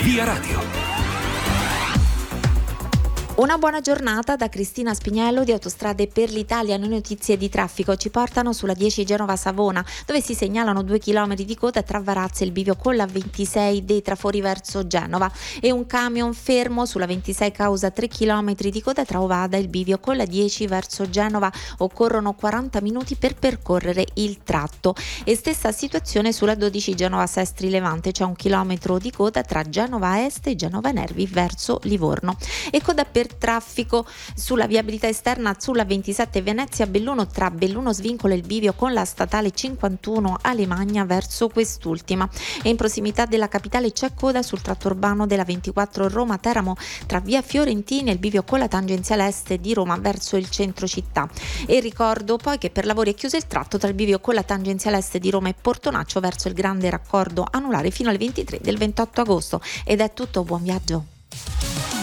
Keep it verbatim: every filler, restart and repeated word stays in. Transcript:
Via Radio. Una buona giornata da Cristina Spiniello di Autostrade per l'Italia. Le notizie di traffico ci portano sulla dieci Genova-Savona, dove si segnalano due chilometri di coda tra Varazze e il bivio con la ventisei dei trafori verso Genova e un camion fermo sulla ventisei causa tre chilometri di coda tra Ovada e il bivio con la dieci verso Genova. Occorrono quaranta minuti per percorrere il tratto. E stessa situazione sulla dodici Genova-Sestri Levante, c'è un chilometro di coda tra Genova Est e Genova Nervi verso Livorno. E coda per traffico sulla viabilità esterna sulla ventisette Venezia Belluno tra Belluno Svincolo e il bivio con la statale cinquantuno Alemagna verso quest'ultima. E in prossimità della capitale c'è coda sul tratto urbano della ventiquattro Roma Teramo tra via Fiorentini e il bivio con la tangenziale est di Roma verso il centro città. E ricordo poi che per lavori è chiuso il tratto tra il bivio con la tangenziale est di Roma e Portonaccio verso il grande raccordo anulare fino alle ventitré del ventotto agosto. Ed è tutto, buon viaggio.